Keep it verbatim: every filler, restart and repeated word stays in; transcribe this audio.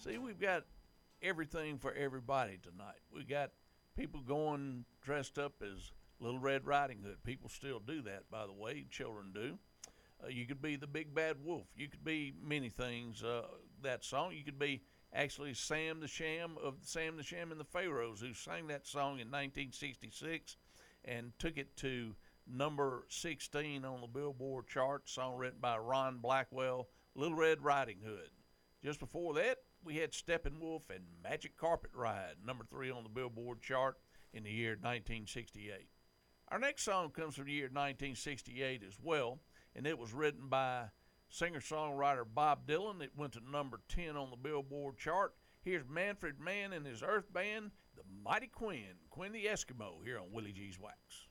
See, we've got everything for everybody tonight. We got people going dressed up as Little Red Riding Hood. People still do that, by the way. Children do. Uh, you could be the Big Bad Wolf. You could be many things. Uh, that song. You could be actually Sam the Sham of Sam the Sham and the Pharaohs, who sang that song in nineteen sixty-six and took it to number sixteen on the Billboard chart. Song written by Ron Blackwell, Little Red Riding Hood. Just before that, we had Steppenwolf and Magic Carpet Ride, number three on the Billboard chart in the year nineteen sixty-eight. Our next song comes from the year nineteen sixty-eight as well, and it was written by singer-songwriter Bob Dylan. It went to number ten on the Billboard chart. Here's Manfred Mann and his Earth Band, the Mighty Quinn, Quinn the Eskimo, here on Willie G's Wax.